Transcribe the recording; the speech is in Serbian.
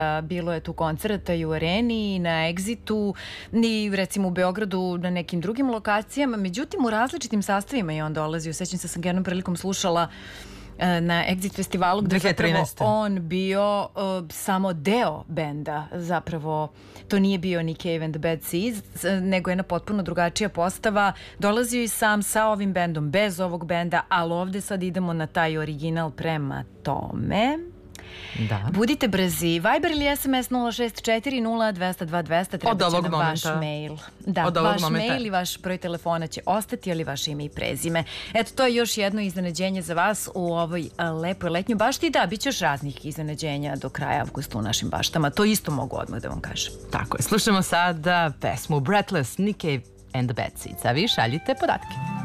Bilo je tu koncerata i u Areni, i na Exitu, i recimo u Beogradu na nekim drugim lokacijama. Međutim, u različitim sastavima je on dolazio. Sećam se, sam ga jednom prilikom slušala na Exit festivalu, gde zapravo on bio samo deo benda. Zapravo to nije bio ni Cave and the Bad Seeds, nego jedna potpuno drugačija postava. Dolazio i sam sa ovim bendom, bez ovog benda, ali ovde sad idemo na taj original. Prema tome, budite brzi. Viber ili SMS 064 02 200 treba će nam vaš mail. Da, vaš mail i vaš broj telefona će ostati, ali vaše ime i prezime. Eto, to je još jedno iznenađenje za vas u ovoj lepoj letnjoj bašti. I da, bit će još raznih iznenađenja do kraja avgusta u našim baštama. To isto mogu odmah da vam kažem. Tako je. Slušamo sada pesmu Breathless, Nick Cave and the Bad Seeds. A vi šaljite podatke.